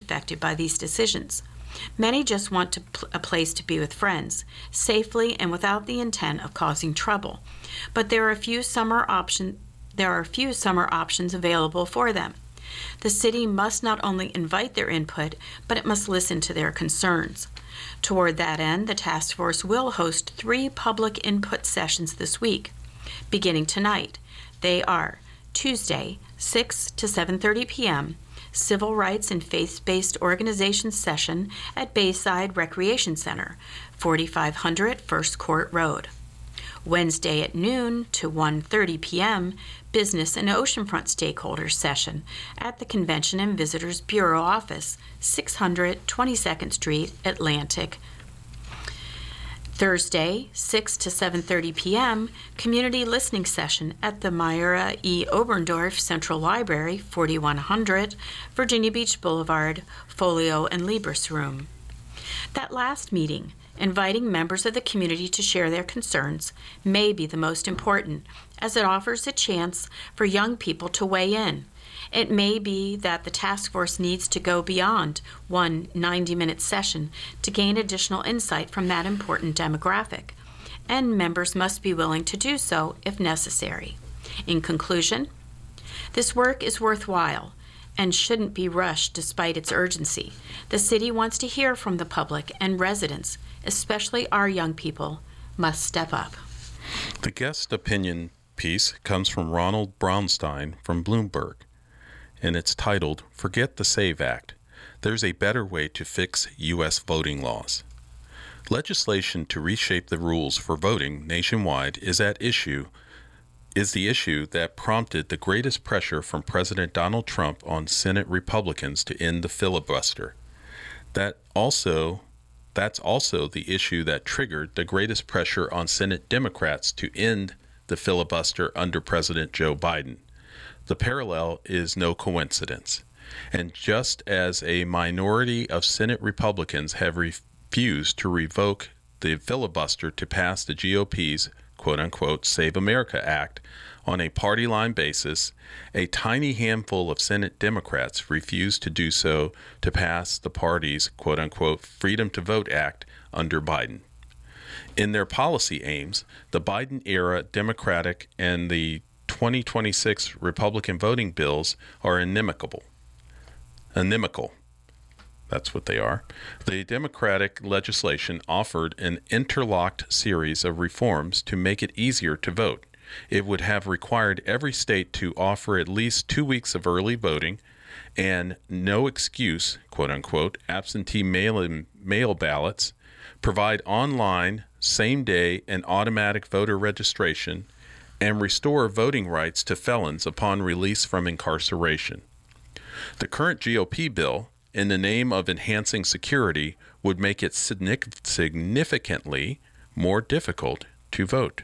affected by these decisions. Many just want a place to be with friends, safely and without the intent of causing trouble. But there are a few summer options available for them. The city must not only invite their input, but it must listen to their concerns. Toward that end, the task force will host 3 public input sessions this week, beginning tonight. They are Tuesday, 6 to 7:30 p.m., Civil Rights and Faith-Based Organizations session at Bayside Recreation Center, 4500 First Court Road. Wednesday at noon to 1:30 p.m., Business and Oceanfront Stakeholders session at the Convention and Visitors Bureau office, 600 22nd Street, Atlantic. Thursday, 6 to 7:30 p.m., Community Listening Session at the Myra E. Oberndorf Central Library, 4100 Virginia Beach Boulevard, Folio and Libris Room. That last meeting, inviting members of the community to share their concerns, may be the most important, as it offers a chance for young people to weigh in. It may be that the task force needs to go beyond one 90-minute session to gain additional insight from that important demographic, and members must be willing to do so if necessary. In conclusion, this work is worthwhile and shouldn't be rushed despite its urgency. The city wants to hear from the public, and residents, especially our young people, must step up. The guest opinion piece comes from Ronald Braunstein from Bloomberg, and it's titled, "Forget the SAVE Act. There's a better way to fix U.S. voting laws." Legislation to reshape the rules for voting nationwide is the issue that prompted the greatest pressure from President Donald Trump on Senate Republicans to end the filibuster. That's also the issue that triggered the greatest pressure on Senate Democrats to end the filibuster under President Joe Biden. The parallel is no coincidence. And just as a minority of Senate Republicans have refused to revoke the filibuster to pass the GOP's quote-unquote Save America Act on a party line basis, a tiny handful of Senate Democrats refused to do so to pass the party's quote-unquote Freedom to Vote Act under Biden. In their policy aims, the Biden-era Democratic and the 2026 Republican voting bills are inimical. That's what they are. The Democratic legislation offered an interlocked series of reforms to make it easier to vote. It would have required every state to offer at least 2 weeks of early voting and no excuse, quote-unquote, absentee mail ballots, provide online, same-day, and automatic voter registration, and restore voting rights to felons upon release from incarceration. The current GOP bill, in the name of enhancing security, would make it significantly more difficult to vote.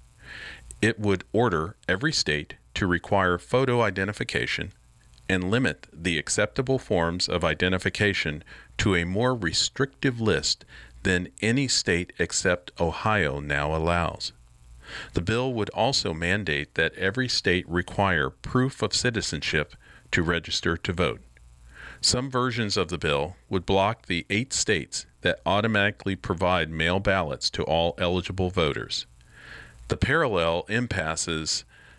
It would order every state to require photo identification and limit the acceptable forms of identification to a more restrictive list than any state except Ohio now allows. The bill would also mandate that every state require proof of citizenship to register to vote. Some versions of the bill would block the 8 states that automatically provide mail ballots to all eligible voters. The parallel impasses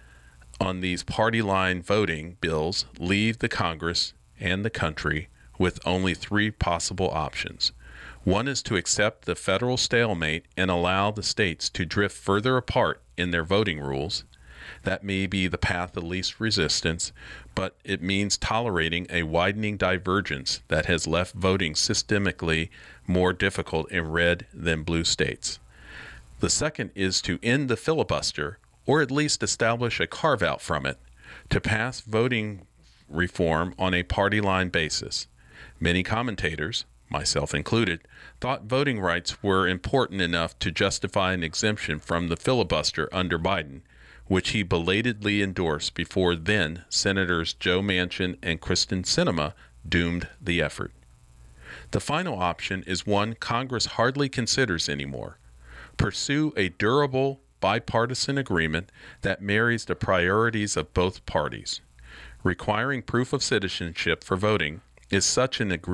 on these party line voting bills leave the Congress and the country with only 3 possible options. One is to accept the federal stalemate and allow the states to drift further apart in their voting rules. That may be the path of least resistance, but it means tolerating a widening divergence that has left voting systemically more difficult in red than blue states. The second is to end the filibuster, or at least establish a carve-out from it, to pass voting reform on a party line basis. Many commentators, myself included, thought voting rights were important enough to justify an exemption from the filibuster under Biden, which he belatedly endorsed before then Senators Joe Manchin and Kristen Sinema doomed the effort. The final option is one Congress hardly considers anymore. Pursue a durable bipartisan agreement that marries the priorities of both parties. Requiring proof of citizenship for voting is such an